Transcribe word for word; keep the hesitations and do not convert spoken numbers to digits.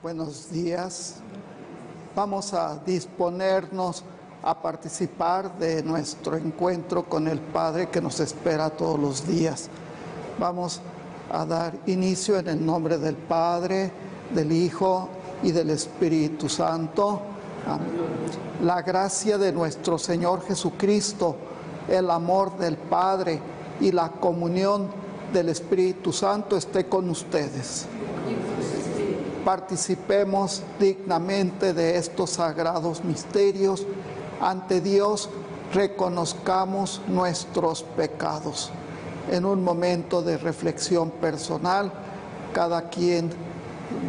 Buenos días. Vamos a disponernos a participar de nuestro encuentro con el Padre que nos espera todos los días. Vamos a dar inicio en el nombre del Padre, del Hijo y del Espíritu Santo. Amén. La gracia de nuestro Señor Jesucristo, el amor del Padre y la comunión del Espíritu Santo esté con ustedes. Participemos dignamente de estos sagrados misterios. Ante Dios reconozcamos nuestros pecados. En un momento de reflexión personal, cada quien